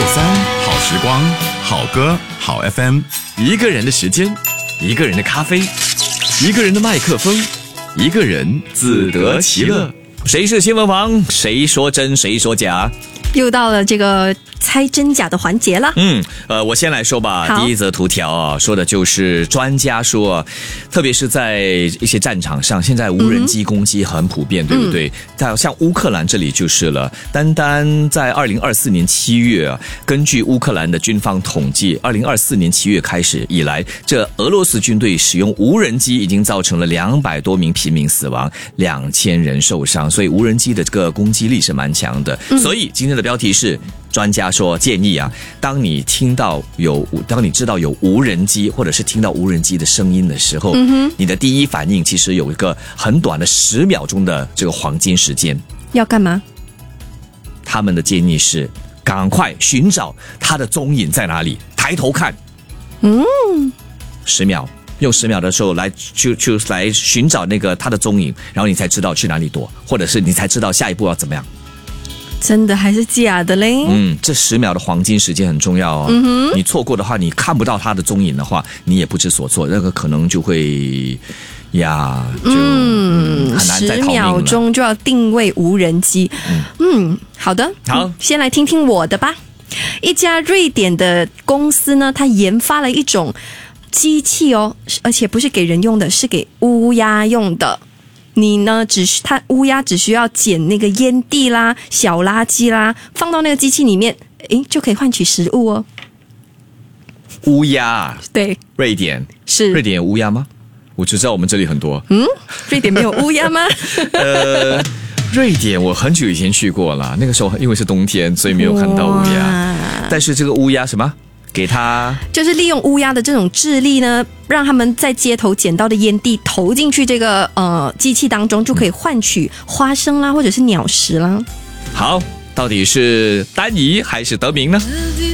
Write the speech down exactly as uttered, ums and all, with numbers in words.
三，好时光，好歌，好 F M。一个人的时间，一个人的咖啡，一个人的麦克风，一个人自得其乐。谁是新闻王？谁说真，谁说假？ 又到了这个猜真假的环节了。 嗯，呃，我先来说吧。第一则头条啊，说的就是专家说，特别是在一些战场上，现在无人机攻击很普遍，嗯、对不对？在像乌克兰这里就是了。单单在二零二四年七月啊，根据乌克兰的军方统计，二零二四年七月开始以来，这俄罗斯军队使用无人机已经造成了两百多名平民死亡，两千人受伤，所以无人机的这个攻击力是蛮强的。嗯、所以今天的标题是。专家说建议啊，当你听到有，当你知道有无人机，或者是听到无人机的声音的时候，嗯哼，你的第一反应其实有一个很短的十秒钟的这个黄金时间。 要干嘛？ 他们的建议是赶快寻找它的踪影在哪里，抬头看。嗯，十秒，用十秒的时候来就就来寻找那个它的踪影，然后你才知道去哪里躲，或者是你才知道下一步要怎么样。 真的还是假的嘞？ 嗯，这十秒的黄金时间很重要哦。嗯哼，你错过的话，你看不到他的踪影的话，你也不知所措，那个可能就会呀，就嗯很难再逃命了。十秒钟就要定位无人机。嗯, 嗯好的， 好、 嗯，先来听听我的吧。一家瑞典的公司呢，它研发了一种机器哦，而且不是给人用的，是给乌鸦用的。你呢？只需它乌鸦只需要捡那个烟蒂啦、小垃圾啦，放到那个机器里面，诶，就可以换取食物哦。 乌鸦？ 对， 瑞典是瑞典有乌鸦吗？我只知道我们这里很多。 嗯，瑞典没有乌鸦吗？ 呃，瑞典我很久以前去过了，那个时候因为是冬天，所以没有看到乌鸦。但是这个乌鸦什么？给他就是利用乌鸦的这种智力呢，让他们在街头捡到的烟蒂投进去这个呃机器当中，就可以换取花生啦，或者是鸟食啦。 好，到底是单宜还是得名呢？